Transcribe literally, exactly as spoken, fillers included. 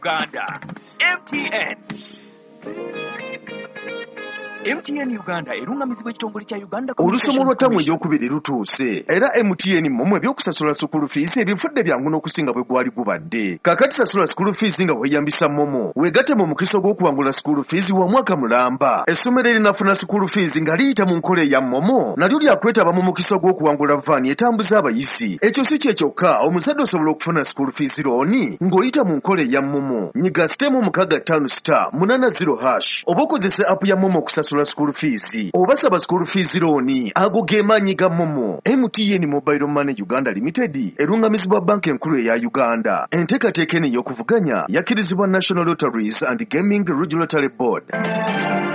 Uganda. M T N. M T N Uganda erungamizibwa ekitongole kya Uganda. Olusomo lw'ettamu eryokubiri lutuuse era M T N mmwe ebyokusasula school fees ebifudde byangu n'okusinga bwe gwali gubadde. Kakati sasula school fees nga weeyambisa Momo. Weegatte mu mukisa gw'okuwangula school fees wa mwaka mulamba. Essomero erinafuna school fees nga liyita mu nkola eya Momo nalyo lyakwetaba mu mukisa gw'okuwangula vaani etambuza abayizi. Ekyo si kye kyokka, omuzadde osobola okufuna school fees looni ng'oyita mu nkola eya Momo. Nyiga sitemu mukaaga ttaano sita munaana zero hash oba okozesa app ya Momo okusasula school fees oba saba school fees looni. Ago ge maanyi ga Momo. M T N Mobile Money Uganda Limited erungamizibwa banka enkulu eya Uganda. Enteekateeka eno ey'okuvuganya yakkirizibwa National Lotteries and Gaming Regulatory Board.